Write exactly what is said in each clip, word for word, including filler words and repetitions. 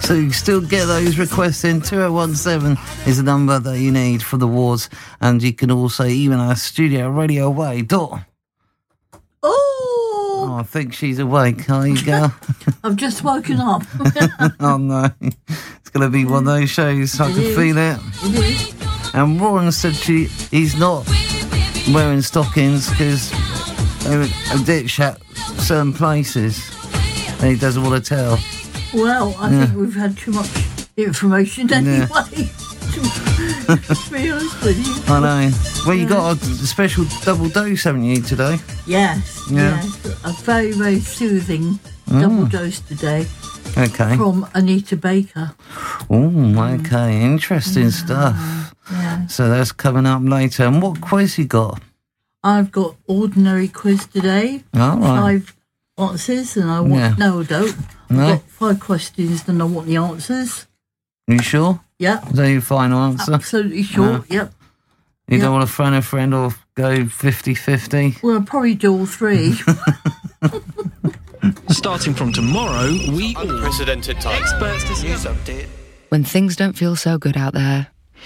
So you still get those requests in. two oh one seven is the number that you need for the wards. And you can also email our studio radio away. Dot. Oh! Oh, I think she's awake. Are you, girl? I've just woken up. Oh, no. It's going to be one of those shows. I It can is. feel it. It is. And Warren said she he's not wearing stockings because they're a ditch at certain places. And he doesn't want to tell. Well, I Yeah. think we've had too much information anyway. to be honest with you. I know. Well, you got a special double dose, haven't you, today? Yes, Yeah. yes. A very, very soothing double dose today Okay. from Anita Baker. Oh, okay. Interesting stuff. Yeah. So that's coming up later. And what quiz you got? I've got ordinary quiz today. All right. Five answers, and I want Yeah. no, I don't. I've No? got five questions, and I want the answers. You sure? Yep. Is that your final answer? Absolutely sure. No. Yep. You Yeah. don't want to phone a friend or go fifty-fifty? Well, I'll probably do all three. Starting from tomorrow, we all Unprecedented times. experts to News update. When things don't feel so good out there,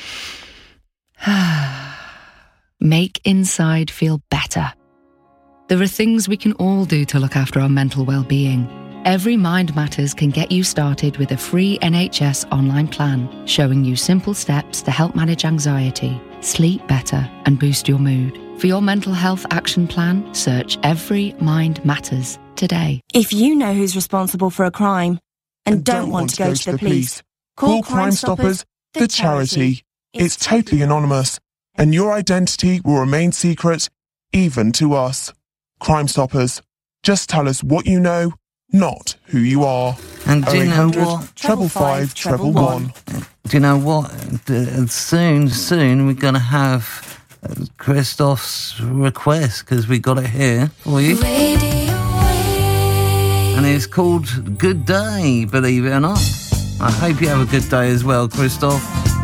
make inside feel better. There are things we can all do to look after our mental well-being. Every Mind Matters can get you started with a free N H S online plan, showing you simple steps to help manage anxiety, sleep better, and boost your mood. For your mental health action plan, search Every Mind Matters today. If you know who's responsible for a crime and, don't, want to go, to the police, call Crime Stoppers, the charity. It's totally anonymous, and your identity will remain secret, even to us. Crime Stoppers. Just tell us what you know, not who you are. And do you know oh eight hundred, what? Treble five, treble one. Do you know what? Uh, Soon, soon, we're going to have uh, Christoph's request because we got it here for you. And it's called Good Day, believe it or not. I hope you have a good day as well, Christoph.